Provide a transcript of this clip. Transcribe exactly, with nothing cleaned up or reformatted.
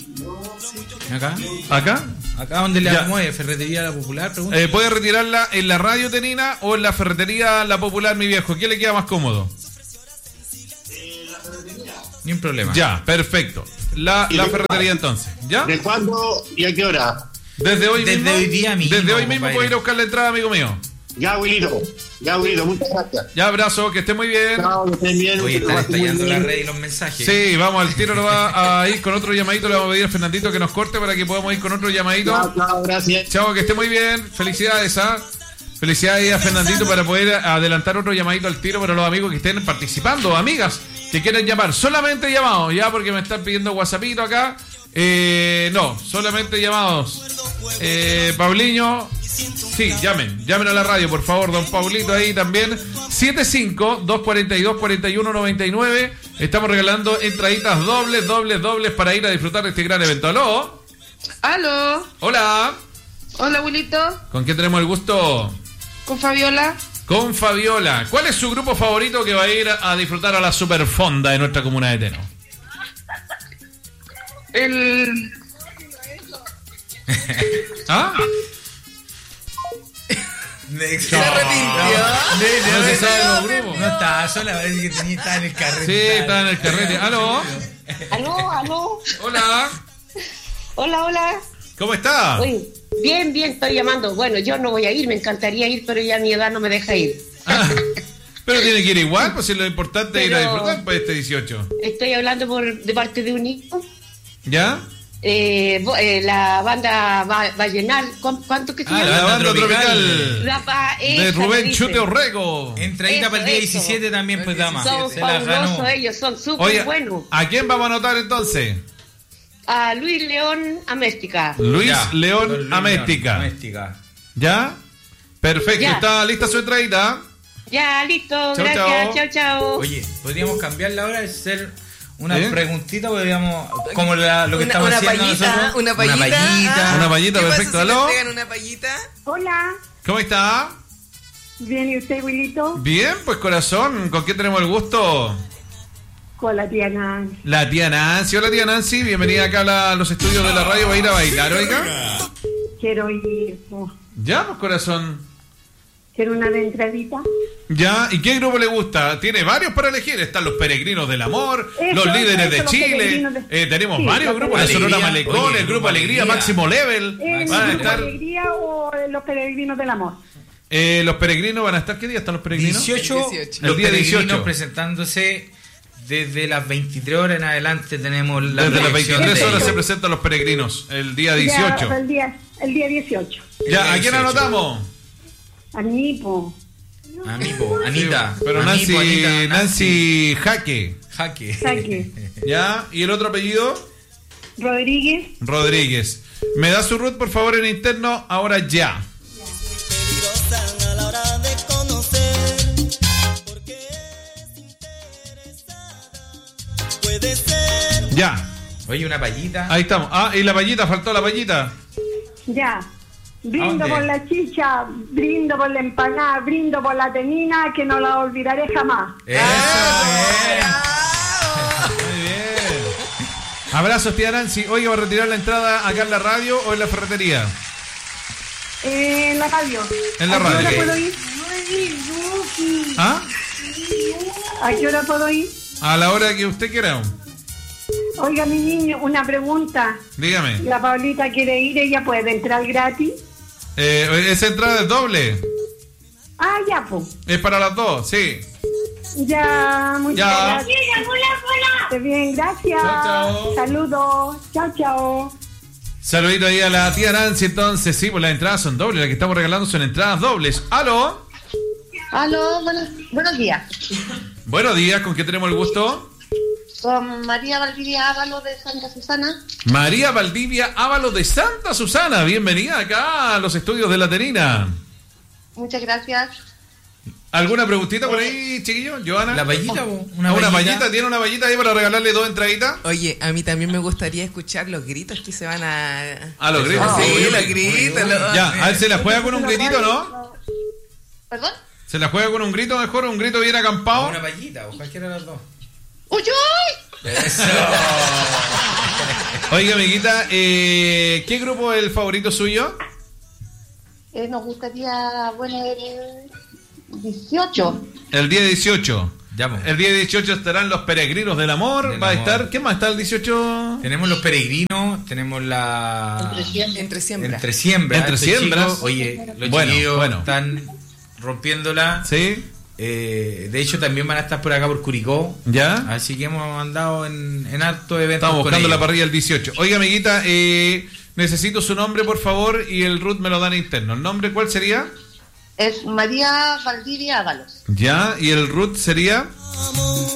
¿Acá? ¿Acá? Acá donde le Ya. mueve, Ferretería La Popular, pregunta. Eh, ¿Puede retirarla en la radio Tenina o en la ferretería La Popular, mi viejo? ¿Qué le queda más cómodo? Ni un problema. Ya, perfecto. La, ¿Y la de- ferretería entonces. ¿Ya? ¿De cuándo y a qué hora? Desde hoy Desde mismo. hoy día mismo, Desde hoy mismo compadre. puedo ir a buscar la entrada, amigo mío. Ya, Wilito. Ya, Wilito, muchas gracias. Ya, abrazo, que esté muy bien. Chao, que estén bien. Oye, que están lo pasen muy estallando la bien. red y los mensajes. Sí, vamos, al tiro lo va a ir con otro llamadito. Le vamos a pedir a Fernandito que nos corte para que podamos ir con otro llamadito. Chao, chao, gracias. Chao, que esté muy bien. Felicidades, ¿ah? Felicidades a Fernandito para poder adelantar otro llamadito al tiro para los amigos que estén participando, amigas que quieren llamar. Solamente llamados, ya, porque me están pidiendo WhatsAppito acá. Eh, no, solamente llamados. Eh, Paulinho, sí, llamen, llamen a la radio, por favor, don Paulito ahí también. siete cinco, dos cuatro dos, cuatro uno nueve nueve. Estamos regalando entraditas dobles, dobles, dobles para ir a disfrutar de este gran evento. ¿Aló? Aló, Hola. hola Wilito, ¿Con quién tenemos el gusto? con Fabiola. Con Fabiola. ¿Cuál es su grupo favorito que va a ir a disfrutar a la Superfonda de nuestra comuna de Teno? El... ¿Ah? Se arrepintió. No se sabe los grupos. No estaba sola, parece que tenía, estaba en el carrete. Sí, estaba en el carrete. ¿Aló? Aló, aló. Hola. Hola, hola. ¿Cómo está? Oye, bien, bien, estoy llamando. Bueno, yo no voy a ir, me encantaría ir, pero ya mi edad no me deja ir. Ah, pero tiene que ir igual, pues si lo importante es ir a Pero- disfrutar pues este dieciocho. Estoy hablando por de parte de un hijo. ¿Ya? Eh, vo- eh, la banda va, va a llenar. ¿cu- ¿Cuánto que se Ah, llama? la banda Tropical. tropical. La va- De esa Rubén me dice. Chute Orrego. Entradita Eso, para el día eso. diecisiete también, pues, dama. Son Se la ganó. fabulosos ellos, son súper Oye, buenos. ¿a quién vamos a anotar entonces? A Luis León Améstica. Luis Ya, León don Luis Améstica. León Améstica. ¿Ya? Perfecto. Ya. ¿Está lista su entradita? Ya, listo, Chao, gracias, chao. chao, chao. Oye, podríamos cambiar la hora de ser una ¿Eh? preguntita, podríamos, como la- lo que Una, estamos una haciendo payita, nosotros. una payita. Una payita. ah. Una payita, ¿Qué pasa perfecto. si me ¿Aló? entregan una payita? Hola, ¿Cómo está? bien, ¿y usted, Wilito? Bien, pues corazón, ¿con quién tenemos el gusto? Con la tía Nancy. La tía Nancy. Hola tía Nancy, bienvenida acá a, la- a los estudios de la radio. ¿Va a ir a bailar, oiga? Quiero ir, oh, Ya, pues corazón. quiero una de entradita. Ya, ¿y qué grupo le gusta? Tiene varios para elegir. Están los Peregrinos del Amor, Eso, los Líderes eso, de los Chile. Peregrinos de- Eh, tenemos Sí, varios los grupos. La Peregrinos. Sonora Alegría. Malecón, Oye, el Grupo Alegría, Alegría. Máximo Level. ¿El Van a grupo estar, Alegría o eh, los peregrinos del amor? eh, los Peregrinos van a estar. ¿Qué día están los Peregrinos? dieciocho, dieciocho. los El día peregrinos dieciocho. presentándose desde las veintitrés horas en adelante. Tenemos la Desde las proyección veintitrés de horas se ellos. presentan los Peregrinos. El día Ya, dieciocho. el día, el día dieciocho. Ya, ¿a quién dieciocho. anotamos? A mí, po. A mí, po, Anita. Pero A mí, Nancy, po, Anita, Nancy Jaque. Jaque. Jaque. ¿Ya? ¿Y el otro apellido? Rodríguez. Rodríguez. ¿Me da su root, por favor, en interno? Ahora ya. Peligrosa a la hora de conocer, porque es interesada, puede ser. Ya. Oye, una payita. Ahí estamos. Ah, y la payita, faltó la payita. Ya. Brindo ¿A dónde? por la chicha, brindo por la empanada, brindo por la tenina, que no la olvidaré jamás. Eso, bien. Muy bien. Abrazos, tía Nancy. Oye, ¿va a retirar la entrada acá en la radio o en la ferretería? Eh, en la radio. En la ¿A qué radio. hora puedo ir? ¿Ah? ¿A qué hora puedo ir? A la hora que usted quiera. Oiga, mi niño, una pregunta. Dígame. La Paulita quiere ir, ¿ella puede entrar gratis? Eh, ¿Esa entrada es doble? Ah, ya, pues. Es para las dos, sí. Ya, muchas Ya. gracias. Esté bien, gracias. Chao, chao. Saludos. Chao, chao. Saludito ahí a la tía Nancy, entonces. Sí, pues las entradas son dobles. Las que estamos regalando son entradas dobles. ¿Aló? Aló, buenos, buenos días. Buenos días, ¿con qué tenemos el gusto? Con María Valdivia Ávalo de Santa Susana. María Valdivia Ávalo de Santa Susana. Bienvenida acá a los estudios de La Terina. Muchas gracias. ¿Alguna preguntita por ahí, chiquillo? ¿Joana? La payita, po, ¿Una, una vallita? payita. ¿Tiene una vallita ahí para regalarle dos entraditas? Oye, a mí también me gustaría escuchar los gritos que se van a... A los gritos. Sí, Uy, los uy, gritos. uy. los- Ya, a ver, ¿se la juega con un gritito, no? ¿Perdón? ¿Se la juega con un grito mejor? ¿Un grito bien acampado? Una payita, o cualquiera de las dos. ¡Uy, uy! Eso. Oiga, amiguita, eh, ¿qué grupo es el favorito suyo? Eh, nos gustaría, bueno, el dieciocho. El día dieciocho. Ya, pues. El día dieciocho estarán los Peregrinos del Amor. Del Va a amor. estar. ¿Qué más está el dieciocho? Tenemos los peregrinos, tenemos la... Entre siempre. Entre siembras. Entre siembras. Entre estos siembras. chicos, oye, los Bueno, chiquillos bueno. están rompiéndola. Sí. Eh, de hecho, también van a estar por acá por Curicó. ¿Ya? Así que hemos andado en, en hartos eventos. Estamos con buscando ellos. la parrilla el dieciocho. Oiga, amiguita, eh, necesito su nombre, por favor, y el root me lo dan interno. ¿El nombre cuál sería? Es María Valdivia Ábalos. Ya, y el root sería...